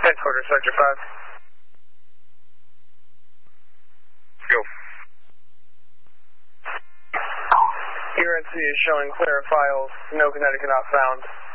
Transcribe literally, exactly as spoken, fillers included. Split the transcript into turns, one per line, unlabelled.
Headquarters, Sector five.
Go.
U R N C is showing clear of files. No Connecticut not found.